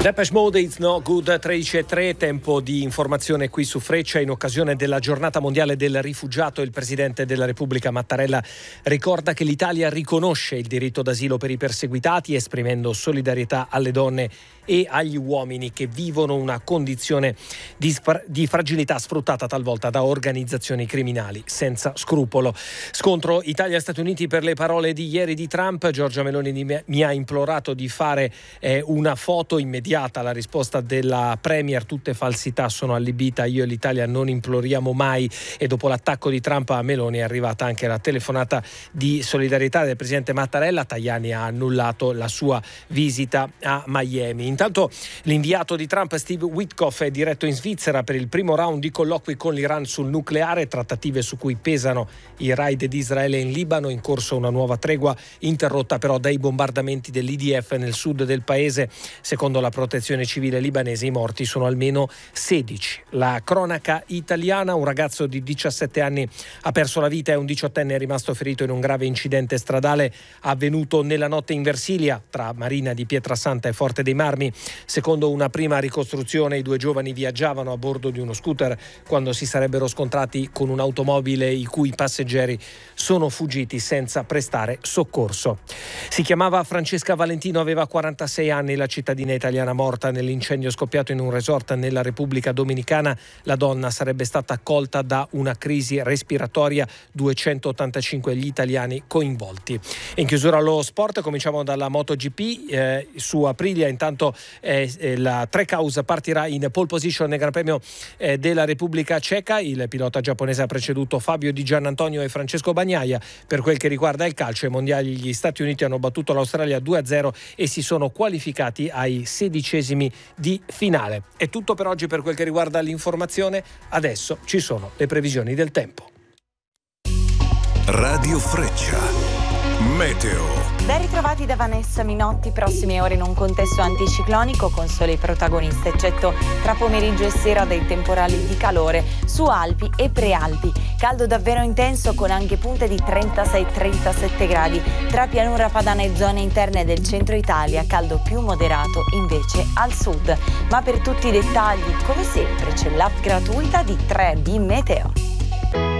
Depeche Mode, It's No Good, 13:03, tempo di informazione qui su Freccia. In occasione della giornata mondiale del rifugiato, il Presidente della Repubblica Mattarella ricorda che l'Italia riconosce il diritto d'asilo per i perseguitati, esprimendo solidarietà alle donne e agli uomini che vivono una condizione di fragilità sfruttata talvolta da organizzazioni criminali senza scrupolo. Scontro Italia-Stati Uniti per le parole di ieri di Trump. Giorgia Meloni mi ha implorato di fare una foto immediata. La risposta della Premier: tutte falsità, sono allibita, io e l'Italia non imploriamo mai. E dopo l'attacco di Trump a Meloni è arrivata anche la telefonata di solidarietà del Presidente Mattarella. Tajani ha annullato la sua visita a Miami. Intanto l'inviato di Trump Steve Witkoff è diretto in Svizzera per il primo round di colloqui con l'Iran sul nucleare, trattative su cui pesano i raid di Israele in Libano. In corso una nuova tregua, interrotta però dai bombardamenti dell'IDF nel sud del paese. Secondo la protezione civile libanese i morti sono almeno 16. La cronaca italiana: un ragazzo di 17 anni ha perso la vita e un 18enne è rimasto ferito in un grave incidente stradale avvenuto nella notte in Versilia, tra Marina di Pietrasanta e Forte dei Marmi. Secondo una prima ricostruzione, i due giovani viaggiavano a bordo di uno scooter quando si sarebbero scontrati con un'automobile i cui passeggeri sono fuggiti senza prestare soccorso. Si chiamava Francesca Valentino, aveva 46 anni, la cittadina italiana morta nell'incendio scoppiato in un resort nella Repubblica Dominicana. La donna sarebbe stata colta da una crisi respiratoria, 285 gli italiani coinvolti. In chiusura allo sport, cominciamo dalla MotoGP. Su Aprilia intanto la Trackhouse partirà in pole position nel Gran Premio della Repubblica Ceca. Il pilota giapponese ha preceduto Fabio Di Giannantonio e Francesco Bagnaia. Per quel che riguarda il calcio, ai mondiali gli Stati Uniti hanno battuto l'Australia 2-0 e si sono qualificati ai 16esimi di finale. È tutto per oggi per quel che riguarda l'informazione. Adesso ci sono le previsioni del tempo. Radio Freccia, meteo. Ben ritrovati da Vanessa Minotti. Prossime ore in un contesto anticiclonico con sole protagoniste, eccetto tra pomeriggio e sera dei temporali di calore su Alpi e Prealpi. Caldo davvero intenso con anche punte di 36-37 gradi tra pianura padana e zone interne del centro Italia. Caldo più moderato invece al sud. Ma per tutti i dettagli, come sempre, c'è l'app gratuita di 3D Meteo.